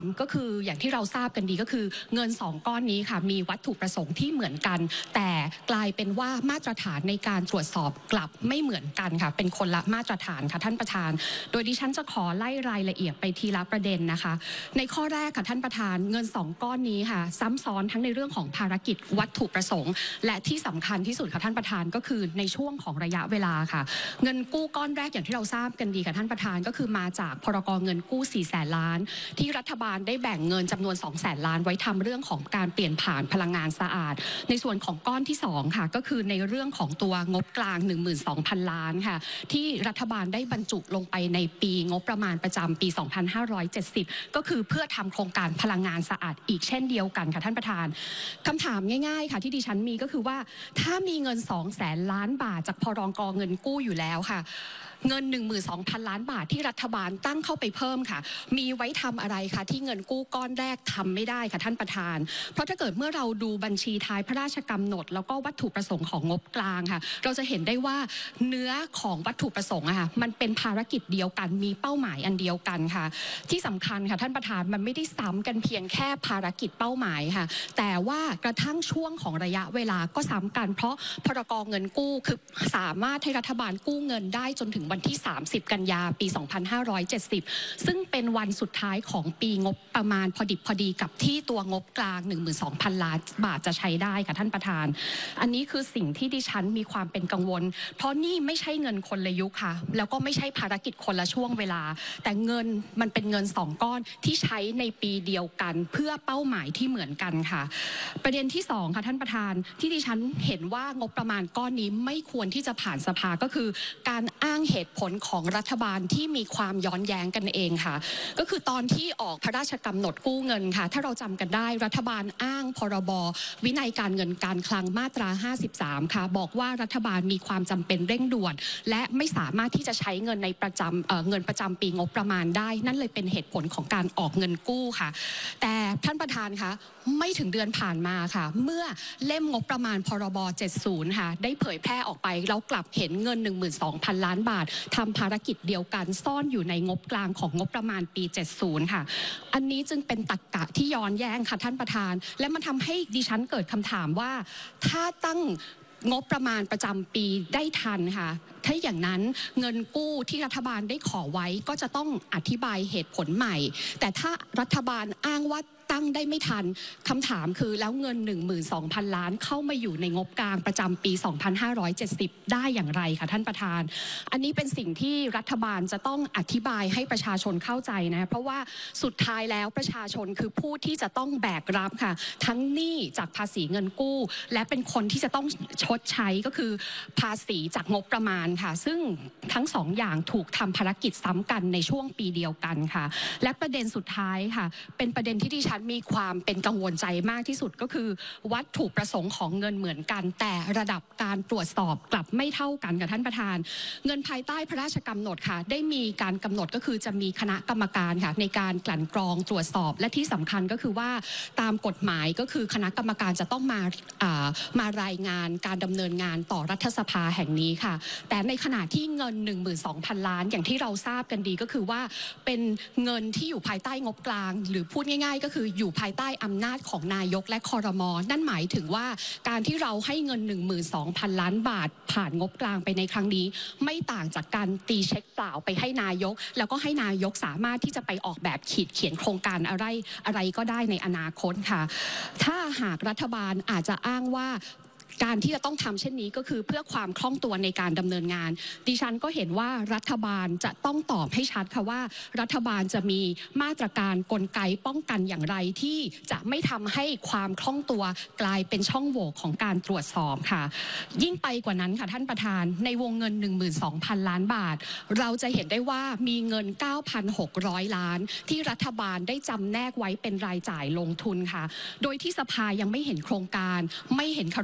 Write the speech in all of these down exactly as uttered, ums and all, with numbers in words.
ก็คืออย่างที่เราทราบกันดีก็คือเงินสองก้อนนี้ค่ะมีวัตถุประสงค์ที่เหมือนกันแต่กลายเป็นว่ามาตรฐานในการตรวจสอบกลับไม่เหมือนกันค่ะเป็นคนละมาตรฐานค่ะท่านประธานโดยดิฉันจะขอไล่รายละเอียดไปทีละประเด็นนะคะในข้อแรกค่ะท่านประธานเงินสองก้อนนี้ค่ะซ้ำซ้อนทั้งในเรื่องของภารกิจวัตถุประสงค์และที่สำคัญที่สุดค่ะท่านประธานก็คือในช่วงของระยะเวลาค่ะเงินกู้ก้อนแรกอย่างที่เราทราบกันดีค่ะท่านประธานก็คือมาจากพรกเงินกู้สี่แสนล้านที่รัฐบาลได้แบ่งเงินจำนวนสองแสนล้านไว้ทำเรื่องของการเปลี่ยนผ่านพลังงานสะอาดในส่วนของก้อนที่สองค่ะก็คือในเรื่องของตัวงบกลาง หนึ่งหมื่นสองพัน ล้านค่ะที่รัฐบาลได้บรรจุลงไปในปีงบประมาณประจำปีสองพันห้าร้อยเจ็ดสิบก็คือเพื่อทำโครงการพลังงานสะอาดอีกเช่นเดียวกันค่ะท่านประธานคำถามง่ายๆค่ะที่ดิฉันมีก็คือว่าถ้ามีเงินสองแสนล้านบาทจากพรกเงินกู้อยู่แล้วค่ะเงิน หนึ่งหมื่นสองพัน ล้านบาทที่รัฐบาลตั้งเข้าไปเพิ่มค่ะมีไว้ทำอะไรคะที่เงินกู้ก้อนแรกทำไม่ได้ค่ะท่านประธานเพราะถ้าเกิดเมื่อเราดูบัญชีท้ายพระราชกำหนดแล้วก็วัตถุประสงค์ของงบกลางค่ะเราจะเห็นได้ว่าเนื้อของวัตถุประสงค์อะค่ะมันเป็นภารกิจเดียวกันมีเป้าหมายอันเดียวกันค่ะที่สำคัญค่ะท่านประธานมันไม่ได้ซ้ำกันเพียงแค่ภารกิจเป้าหมายค่ะแต่ว่ากระทั่งช่วงของระยะเวลาก็ซ้ำกันเพราะพรกเงินกู้คือสามารถให้รัฐบาลกู้เงินได้จนถึงวันที่สามสิบกันยาปีสองพันห้าร้อยเจ็ดสิบซึ่งเป็นวันสุดท้ายของปีงบประมาณพอดิบพอดีกับที่ตัวงบกลาง หนึ่งหมื่นสองพัน ล้านบาทจะใช้ได้ค่ะท่านประธานอันนี้คือสิ่งที่ดิฉันมีความเป็นกังวลเพราะนี่ไม่ใช่เงินคนละยุคค่ะแล้วก็ไม่ใช่ภารกิจคนละช่วงเวลาแต่เงินมันเป็นเงินสองก้อนที่ใช้ในปีเดียวกันเพื่อเป้าหมายที่เหมือนกันค่ะประเด็นที่สองค่ะท่านประธานที่ดิฉันเห็นว่างบประมาณก้อนนี้ไม่ควรที่จะผ่านสภาก็คือการอ้างเหตุผลของรัฐบาลที่มีความย้อนแย้งกันเองค่ะก็คือตอนที่ออกพระราชกำหนดกู้เงินค่ะถ้าเราจำกันได้รัฐบาลอ้างพรบวินัยการเงินการคลังมาตราห้าสิบสามค่ะบอกว่ารัฐบาลมีความจำเป็นเร่งด่วนและไม่สามารถที่จะใช้เงินในประจำเอ่อเงินประจำปีงบประมาณได้นั่นเลยเป็นเหตุผลของการออกเงินกู้ค่ะแต่ท่านประธานคะไม่ถึงเดือนผ่านมาค่ะเมื่อเล่มงบประมาณพรบเจ็ดสิบค่ะได้เผยแพร่ออกไปเรากลับเห็นเงิน หนึ่งหมื่นสองพัน ล้านบาททำภารกิจเดียวกันซ่อนอยู่ในงบกลางของงบประมาณปีเจ็ดสิบค่ะอันนี้จึงเป็นตรรกะที่ย้อนแย้งค่ะท่านประธานและมันทำให้ดิฉันเกิดคำถามว่าถ้าตั้งงบประมาณประจำปีได้ทันค่ะถ้าอย่างนั้นเงินกู้ที่รัฐบาลได้ขอไว้ก็จะต้องอธิบายเหตุผลใหม่แต่ถ้ารัฐบาลอ้างว่าตั้งได้ไม่ทันคำถามคือแล้วเงิน หนึ่งหมื่นสองพัน ล้านเข้ามาอยู่ในงบกลางประจำปีสองพันห้าร้อยเจ็ดสิบได้อย่างไรคะท่านประธานอันนี้เป็นสิ่งที่รัฐบาลจะต้องอธิบายให้ประชาชนเข้าใจนะเพราะว่าสุดท้ายแล้วประชาชนคือผู้ที่จะต้องแบกรับค่ะทั้งหนี้จากภาษีเงินกู้และเป็นคนที่จะต้องชดใช้ก็คือภาษีจากงบประมาณค่ะซึ่งทั้งสองอย่างถูกทำภารกิจซ้ำกันในช่วงปีเดียวกันค่ะและประเด็นสุดท้ายค่ะเป็นประเด็นที่ดิฉันมีความเป็นกังวลใจมากที่สุดก็คือวัตถุประสงค์ของเงินเหมือนกันแต่ระดับการตรวจสอบกลับไม่เท่ากันค่ะท่านประธานเงินภายใต้พระราชกำหนดค่ะได้มีการกำหนดก็คือจะมีคณะกรรมการค่ะในการกลั่นกรองตรวจสอบและที่สำคัญก็คือว่าตามกฎหมายก็คือคณะกรรมการจะต้องมามารายงานการดำเนินงานต่อรัฐสภาแห่งนี้ค่ะแต่ในขณะที่เงิน หนึ่งหมื่นสองพัน ล้านอย่างที่เราทราบกันดีก็คือว่าเป็นเงินที่อยู่ภายใต้งบกลางหรือพูดง่ายๆก็คืออยู่ภายใต้อำนาจของนายกและครม.นั่นหมายถึงว่าการที่เราให้เงิน หนึ่งหมื่นสองพัน ล้านบาทผ่านงบกลางไปในครั้งนี้ไม่ต่างจากการตีเช็คเปล่าไปให้นายกแล้วก็ให้นายกสามารถที่จะไปออกแบบขีดเขียนโครงการอะไรอะไรก็ได้ในอนาคตค่ะถ้าหากรัฐบาลอาจจะอ้างว่าการที่จะต้องทำเช่นนี้ก็คือเพื่อความคล่องตัวในการดำเนินงานดิฉันก็เห็นว่ารัฐบาลจะต้องตอบให้ชัดค่ะว่ารัฐบาลจะมีมาตรการกลไกป้องกันอย่างไรที่จะไม่ทำให้ความคล่องตัวกลายเป็นช่องโหว่ของการตรวจสอบค่ะยิ่งไปกว่านั้นค่ะท่านประธานในวงเงิน หนึ่งหมื่นสองพัน ล้านบาทเราจะเห็นได้ว่ามีเงิน เก้าพันหกร้อย ล้านที่รัฐบาลได้จำแนกไว้เป็นรายจ่ายลงทุนค่ะโดยที่สภายังไม่เห็นโครงการไม่เห็นครุพันธ์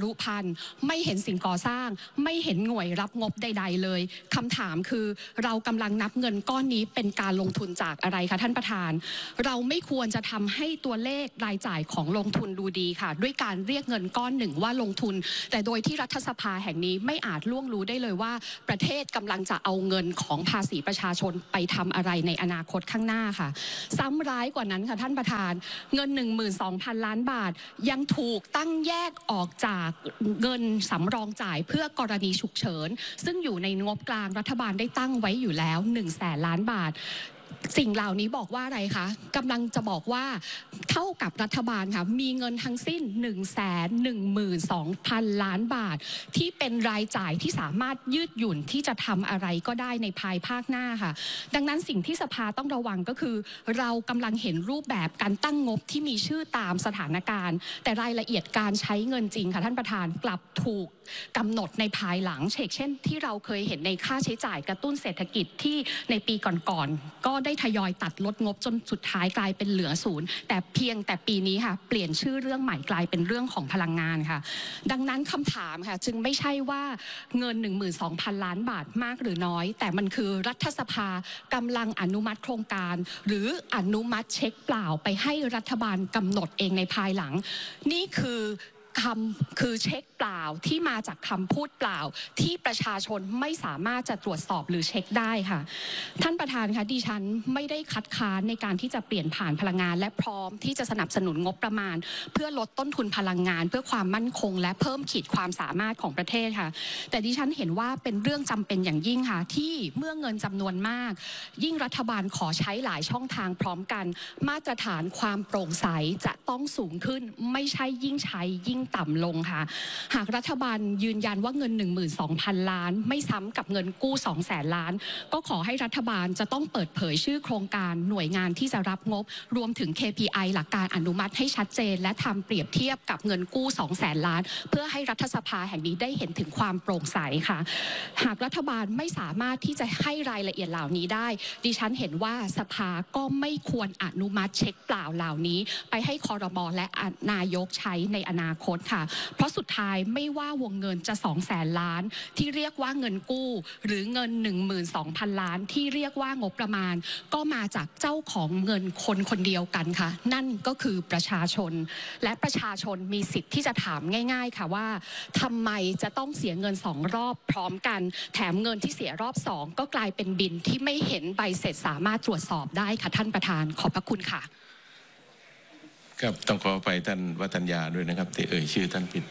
ไม่เห็นสิ่งก่อสร้างไม่เห็นหน่วยรับงบใดๆเลยคำถามคือเรากำลังนับเงินก้อนนี้เป็นการลงทุนจากอะไรคะท่านประธานเราไม่ควรจะทำให้ตัวเลขรายจ่ายของลงทุนดูดีค่ะด้วยการเรียกเงินก้อนหนึ่งว่าลงทุนแต่โดยที่รัฐสภาแห่งนี้ไม่อาจล่วงรู้ได้เลยว่าประเทศกำลังจะเอาเงินของภาษีประชาชนไปทำอะไรในอนาคตข้างหน้าค่ะซ้ำร้ายกว่านั้นค่ะท่านประธานเงิน หนึ่งหมื่นสองพัน ล้านบาทยังถูกตั้งแยกออกจากเงินสำรองจ่ายเพื่อกรณีฉุกเฉินซึ่งอยู่ในงบกลางรัฐบาลได้ตั้งไว้อยู่แล้วหนึ่งแสนล้านบาทสิ่งเหล่านี้บอกว่าอะไรคะกำลังจะบอกว่าเท่ากับรัฐบาลค่ะมีเงินทั้งสิ้น หนึ่งแสนหนึ่งหมื่นสองพัน ล้านบาทที่เป็นรายจ่ายที่สามารถยืดหยุ่นที่จะทำอะไรก็ได้ในภายภาคหน้าค่ะดังนั้นสิ่งที่สภาต้องระวังก็คือเรากำลังเห็นรูปแบบการตั้งงบที่มีชื่อตามสถานการณ์แต่รายละเอียดการใช้เงินจริงค่ะท่านประธานกลับถูกกำหนดในภายหลังเช่นที่เราเคยเห็นในค่าใช้จ่ายกระตุ้นเศรษฐกิจที่ในปีก่อนๆก็ได้ทยอยตัดลดงบจนสุดท้ายกลายเป็นเหลือศูนย์แต่เพียงแต่ปีนี้ค่ะเปลี่ยนชื่อเรื่องใหม่กลายเป็นเรื่องของพลังงานค่ะดังนั้นคำถามค่ะจึงไม่ใช่ว่าเงิน หนึ่งหมื่นสองพัน ล้านบาทมากหรือน้อยแต่มันคือรัฐสภากำลังอนุมัติโครงการหรืออนุมัติเช็คเปล่าไปให้รัฐบาลกำหนดเองในภายหลังนี่คือคำคือเช็คเปล่าที่มาจากคำพูดเปล่าที่ประชาชนไม่สามารถจะตรวจสอบหรือเช็คได้ค่ะท่านประธานคะดิฉันไม่ได้คัดค้านในการที่จะเปลี่ยนผ่านพลังงานและพร้อมที่จะสนับสนุนงบประมาณเพื่อลดต้นทุนพลังงานเพื่อความมั่นคงและเพิ่มขีดความสามารถของประเทศค่ะแต่ดิฉันเห็นว่าเป็นเรื่องจำเป็นอย่างยิ่งค่ะที่เมื่อเงินจำนวนมากยิ่งรัฐบาลขอใช้หลายช่องทางพร้อมกันมาตรฐานความโปร่งใสจะต้องสูงขึ้นไม่ใช่ยิ่งใช้ยิ่งต่ำลงค่ะหากรัฐบาลยืนยันว่าเงิน หนึ่งหมื่นสองพัน ล้านไม่ซ้ำกับเงินกู้ สองแสน ล้านก็ขอให้รัฐบาลจะต้องเปิดเผยชื่อโครงการหน่วยงานที่จะรับงบรวมถึง เค พี ไอ หลักการอนุมัติให้ชัดเจนและทำเปรียบเทียบกับเงินกู้ สองแสน ล้านเพื่อให้รัฐสภาแห่งนี้ได้เห็นถึงความโปร่งใสค่ะหากรัฐบาลไม่สามารถที่จะให้รายละเอียดเหล่านี้ได้ดิฉันเห็นว่าสภาก็ไม่ควรอนุมัติเช็คเปล่าเหล่านี้ไปให้ครม.และนายกใช้ในอนาคตค่ะเพราะสุดท้ายไม่ว่าวงเงินจะสองแสนล้านที่เรียกว่าเงินกู้หรือเงิน หนึ่งหมื่นสองพัน ล้านที่เรียกว่างบประมาณก็มาจากเจ้าของเงินคนคนเดียวกันค่ะนั่นก็คือประชาชนและประชาชนมีสิทธิ์ที่จะถามง่ายๆค่ะว่าทำไมจะต้องเสียเงินสองรอบพร้อมกันแถมเงินที่เสียรอบสองก็กลายเป็นบิลที่ไม่เห็นใบเสร็จสามารถตรวจสอบได้ค่ะท่านประธานขอบพระคุณค่ะครับต้องขอไปท่านวัฒนยาด้วยนะครับที่เอ่ยชื่อท่านผิด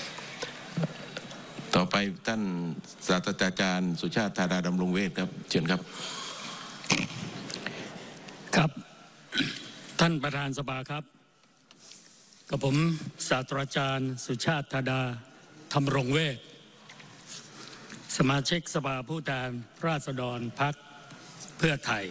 ต่อไปท่านศาสตราจารย์สุชาติธาดาดำรงเวชครับเชิญครับครับท่านประธานสภาครับกับผมศาสตราจารย์สุชาติธาดาธำรงเวชสมาชิกสภาผู้แทนราษฎรพรรคเพื่อไทย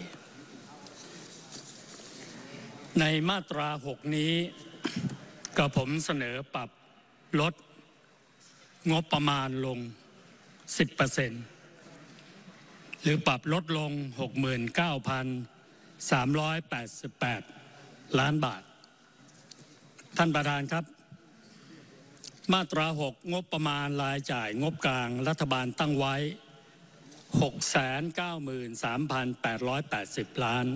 ในมาตราหกนี้กับผมเสนอปรับลดงบประมาณลง สิบเปอร์เซ็นต์ หรือปรับลดลง หกหมื่นเก้าพันสามร้อยแปดสิบแปด ล้านบาทท่านประธานครับมาตราหกงบประมาณรายจ่ายงบกลางรัฐบาลตั้งไว้ หกแสนเก้าหมื่นสามพันแปดร้อยแปดสิบ ล้าน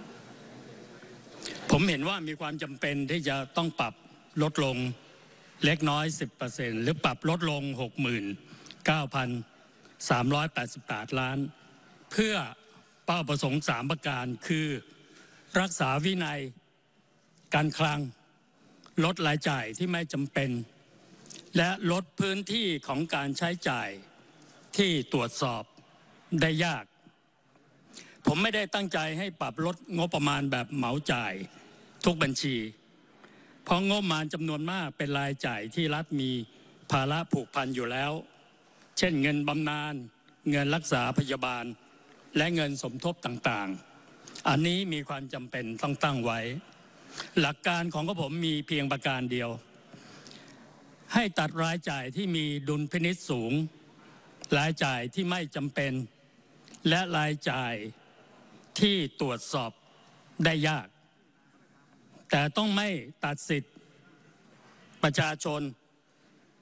ผมเห็นว่ามีความจำเป็นที่จะต้องปรับลดลงเล็กน้อย สิบเปอร์เซ็นต์ หรือปรับลดลง หกหมื่นเก้าพันสามร้อยแปดสิบแปด ล้านเพื่อเป้าประสงค์สามประการคือรักษาวินัยการคลังลดรายจ่ายที่ไม่จำเป็นและลดพื้นที่ของการใช้จ่ายที่ตรวจสอบได้ยากผมไม่ได้ตั้งใจให้ปรับลดงบประมาณแบบเหมาจ่ายทุกบัญชีเพราะงบประมาณจำนวนมากเป็นรายจ่ายที่รัฐมีภาระผูกพันอยู่แล้วเช่นเงินบำนาญเงินรักษาพยาบาลและเงินสมทบต่างๆอันนี้มีความจำเป็นต้องตั้งไว้หลักการของผมมีเพียงประการเดียวให้ตัดรายจ่ายที่มีดุลพินิจสูงรายจ่ายที่ไม่จำเป็นและรายจ่ายที่ตรวจสอบได้ยากแต่ต้องไม่ตัดสิทธิ์ประชาชน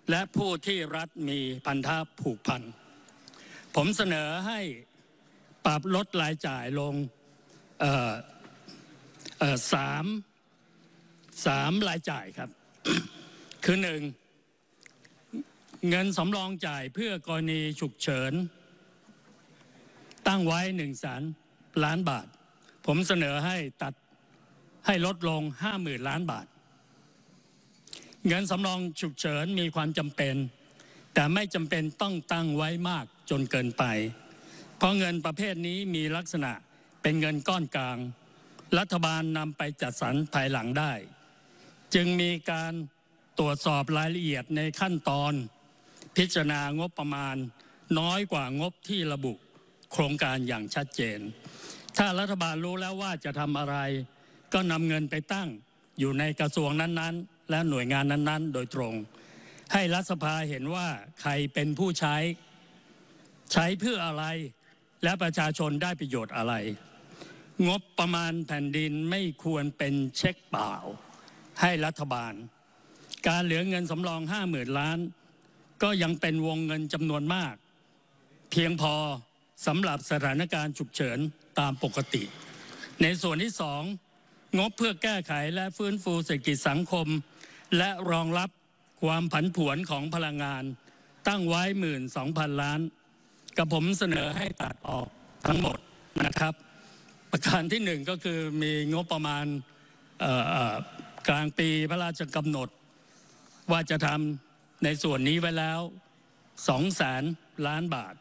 และผู้ที่รัฐมีพันธะผูกพันผมเสนอให้ปรับลดรายจ่ายลงเอ่อเอ่อสามสามรายจ่ายครับ คือหนึ่งเงินสำรองจ่ายเพื่อกรณีฉุกเฉินตั้งไว้หนึ่งแสนล้านบาทผมเสนอให้ตัดให้ลดลงห้าหมื่นล้านบาทเงินสำรองฉุกเฉินมีความจำเป็นแต่ไม่จำเป็นต้องตั้งไว้มากจนเกินไปเพราะเงินประเภทนี้มีลักษณะเป็นเงินก้อนกลางรัฐบาลนำไปจัดสรรภายหลังได้จึงมีการตรวจสอบรายละเอียดในขั้นตอนพิจารณางบประมาณน้อยกว่างบที่ระบุโครงการอย่างชัดเจนถ้ารัฐบาลรู้แล้วว่าจะทำอะไรก็นำเงินไปตั้งอยู่ในกระทรวงนั้นๆและหน่วยงานนั้นๆโดยตรงให้รัฐสภาเห็นว่าใครเป็นผู้ใช้ใช้เพื่ออะไรและประชาชนได้ประโยชน์อะไรงบประมาณแผ่นดินไม่ควรเป็นเช็คเปล่าให้รัฐบาลการเหลือเงินสำรองห้าหมื่นล้านก็ยังเป็นวงเงินจำนวนมากเพียงพอสำหรับสถานการณ์ฉุกเฉินตามปกติในส่วนที่สองงบเพื่อแก้ไขและฟื้นฟูเศรษฐกิจสังคมและรองรับความผันผวนของพลังงานตั้งไว้หมื่นสองพันล้านกับผมเสนอให้ตัดออกทั้งหมดนะครับประการที่หนึ่งก็คือมีงบประมาณกลางปีพระราชกำหนดว่าจะทำในส่วนนี้ไว้แล้วสองแสนล้านบาท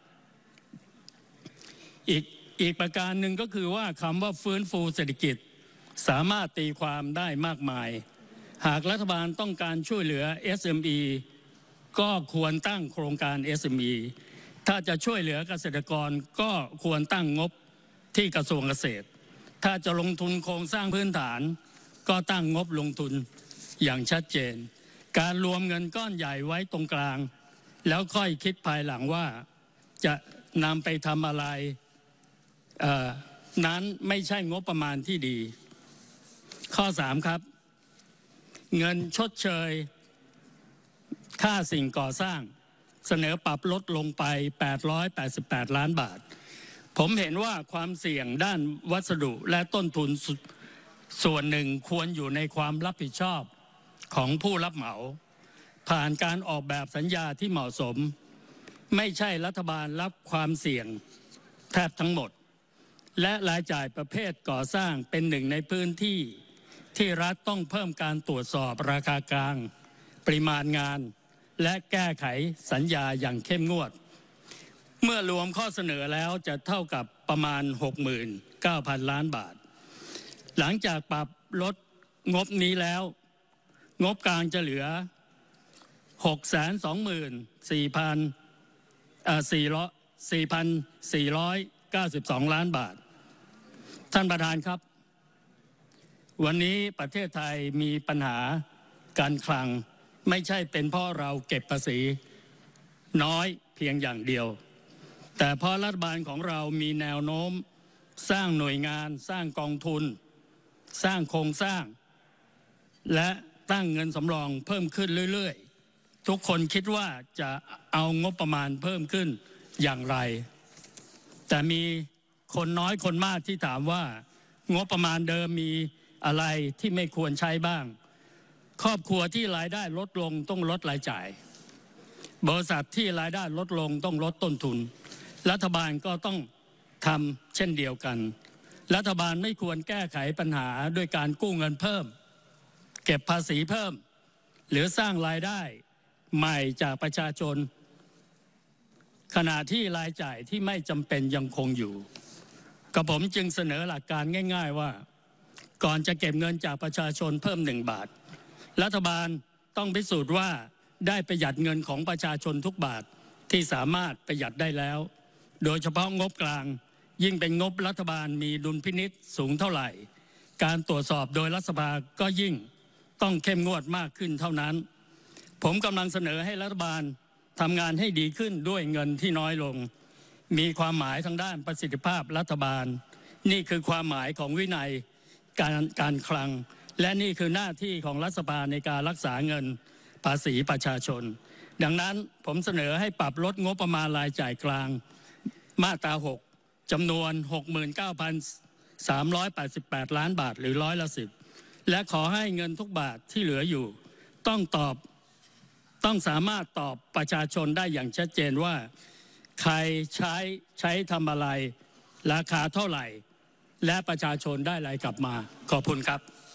อีกอีกประการหนึ่งก็คือว่าคำว่าฟื้นฟูเศรษฐกิจสามารถตีความได้มากมายหากรัฐบาลต้องการช่วยเหลือ เอส เอ็ม อี ก็ควรตั้งโครงการ เอส เอ็ม อี ถ้าจะช่วยเหลือเกษตรกรก็ควรตั้งงบที่กระทรวงเกษตรถ้าจะลงทุนโครงสร้างพื้นฐานก็ตั้งงบลงทุนอย่างชัดเจนการรวมเงินก้อนใหญ่ไว้ตรงกลางแล้วค่อยคิดภายหลังว่าจะนำไปทำอะไรนั้นไม่ใช่งบประมาณที่ดีข้อสามครับเงินชดเชยค่าสิ่งก่อสร้างเสนอปรับลดลงไปแปดร้อยแปดสิบแปดล้านบาทผมเห็นว่าความเสี่ยงด้านวัสดุและต้นทุนส่วนหนึ่งควรอยู่ในความรับผิดชอบของผู้รับเหมาผ่านการออกแบบสัญญาที่เหมาะสมไม่ใช่รัฐบาลรับความเสี่ยงแทบทั้งหมดและรายจ่ายประเภทก่อสร้างเป็นหนึ่งในพื้นที่ที่รัฐต้องเพิ่มการตรวจสอบราคากลางปริมาณงานและแก้ไขสัญญาอย่างเข้มงวดเมื่อรวมข้อเสนอแล้วจะเท่ากับประมาณ หกหมื่นเก้าพันล้านบาทหลังจากปรับลดงบนี้แล้วงบกลางจะเหลือ หกแสนสองหมื่นสี่พันสี่ร้อยเก้าสิบสองล้านบาทท่านประธานครับวันนี้ประเทศไทยมีปัญหาการคลังไม่ใช่เป็นเพราะเราเก็บภาษีน้อยเพียงอย่างเดียวแต่เพราะรัฐบาลของเรามีแนวโน้มสร้างหน่วยงานสร้างกองทุนสร้างโครงสร้างและตั้งเงินสำรองเพิ่มขึ้นเรื่อยๆทุกคนคิดว่าจะเอางบประมาณเพิ่มขึ้นอย่างไรแต่มีคนน้อยคนมากที่ถามว่างบประมาณเดิมมีอะไรที่ไม่ควรใช้บ้างครอบครัวที่รายได้ลดลงต้องลดรายจ่ายบริษัทที่รายได้ลดลงต้องลดต้นทุนรัฐบาลก็ต้องทำเช่นเดียวกันรัฐบาลไม่ควรแก้ไขปัญหาด้วยการกู้เงินเพิ่มเก็บภาษีเพิ่มหรือสร้างรายได้ใหม่จากประชาชนขณะที่รายจ่ายที่ไม่จำเป็นยังคงอยู่กับผมจึงเสนอหลักการง่ายๆว่าก่อนจะเก็บเงินจากประชาชนเพิ่มหนึ่งบาทรัฐบาลต้องพิสูจน์ว่าได้ประหยัดเงินของประชาชนทุกบาทที่สามารถประหยัดได้แล้วโดยเฉพาะงบกลางยิ่งเป็นงบรัฐบาลมีดุลพินิจสูงเท่าไหร่การตรวจสอบโดยรัฐสภาก็ยิ่งต้องเข้มงวดมากขึ้นเท่านั้นผมกำลังเสนอให้รัฐบาลทำงานให้ดีขึ้นด้วยเงินที่น้อยลงมีความหมายทางด้านประสิทธิภาพรัฐบาลนี่คือความหมายของวินัยการการคลังและนี่คือหน้าที่ของรัฐสภาในการรักษาเงินภาษีประชาชนดังนั้นผมเสนอให้ปรับลดงบประมาณรายจ่ายกลางมาตราหกจำนวน หกหมื่นเก้าพันสามร้อยแปดสิบแปด ล้านบาทหรือร้อยละสิบและขอให้เงินทุกบาทที่เหลืออยู่ต้องตอบต้องสามารถตอบประชาชนได้อย่างชัดเจนว่าใครใช้ใช้ทำอะไรราคาเท่าไหร่และประชาชนได้อะไรกลับมาขอบคุณครับ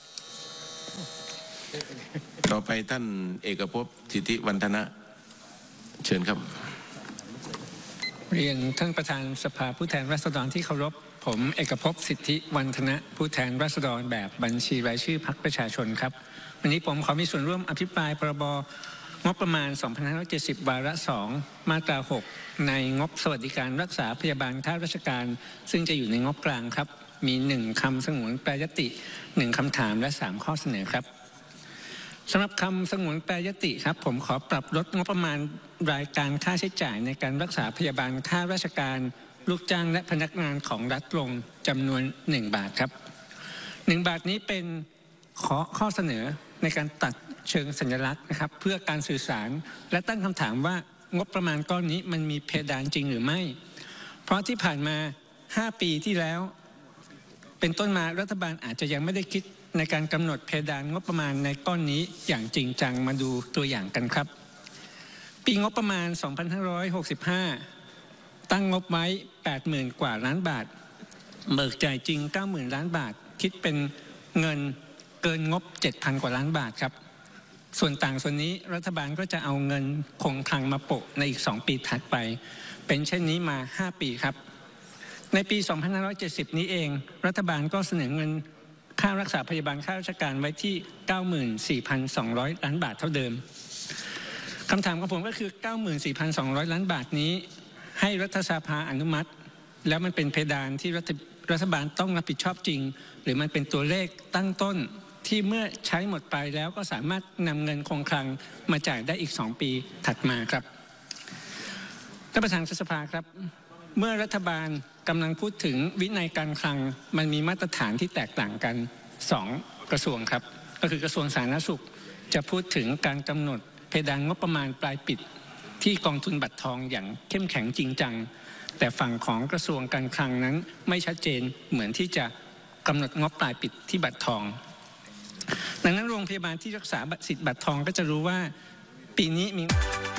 ต่อไปท่านเอกภพสิทธิวันฒนะเชิญครับเรียนท่านประธานสภาผู้แทนราษฎรที่เคารพผมเอกภพสิทธิวันฒนะผู้แทนราษฎรแบบบัญชีรายชื่อพรรคประชาชนครับวันนี้ผมขอมีส่วนร่วมอภิปรายพรบงบประมาณ สองพันห้าร้อยเจ็ดสิบ วาระสองมาตราหกในงบสวัสดิการรักษาพยาบาลข้าราชการซึ่งจะอยู่ในงบกลางครับมีหนึ่งคำสงวนแปรยติหนึ่งคำถามและสามข้อเสนอครับสำหรับคำสงวนแปรยติครับผมขอปรับลดงบประมาณรายการค่าใช้จ่ายในการรักษาพยาบาลข้าราชการลูกจ้างและพนักงานของรัฐลงจำนวนหนึ่งบาทครับหนึ่งบาทนี้เป็นข้อข้อเสนอในการตัดเชิงสัญลักษณ์นะครับเพื่อการสื่อสารและตั้งคำถามว่างบประมาณก้อนนี้มันมีเพดานจริงหรือไม่เพราะที่ผ่านมาห้าปีที่แล้วเป็นต้นมารัฐบาลอาจจะยังไม่ได้คิดในการกำหนดเพดานงบประมาณในก้อนนี้อย่างจริงจังมาดูตัวอย่างกันครับปีงบประมาณ สองพันห้าร้อยหกสิบห้า ตั้งงบไว้ แปดหมื่น กว่าล้านบาทเบิกจ่ายจริง เก้าหมื่น ล้านบาทคิดเป็นเงินเกินงบ เจ็ดพัน กว่าล้านบาทครับส่วนต่างส่วนนี้รัฐบาลก็จะเอาเงินคงคลังมาโปะในอีกสองปีถัดไปเป็นเช่นนี้มาห้าปีครับในปี สองพันห้าร้อยเจ็ดสิบ นี้เองรัฐบาลก็เสนอเงินค่ารักษาพยาบาลข้าราชการไว้ที่ เก้าหมื่นสี่พันสองร้อย ล้านบาทเท่าเดิมคำถามของผมก็คือ เก้าหมื่นสี่พันสองร้อย ล้านบาทนี้ให้รัฐสภาอนุมัติแล้วมันเป็นเพดานที่รัฐรัฐบาลต้องรับผิดชอบจริงหรือมันเป็นตัวเลขตั้งต้นที่เมื่อใช้หมดไปแล้วก็สามารถนำเงินคงคลังมาจ่ายได้อีกสองปีถัดมาครับท่านประธานสภาครับเมื่อรัฐบาลกำลังพูดถึงวินัยการคลังมันมีมาตรฐานที่แตกต่างกันสองกระทรวงครับก็คือกระทรวงสาธารณสุขจะพูดถึงการกำหนดเพดานงบประมาณปลายปิดที่กองทุนบัตรทองอย่างเข้มแข็งจริงจังแต่ฝั่งของกระทรวงการคลังนั้นไม่ชัดเจนเหมือนที่จะกำหนดงบปลายปิดที่บัตรทองดังนั้นโรงพยาบาลที่รักษาสิทธิ์บัตรทองก็จะรู้ว่าปีนี้มี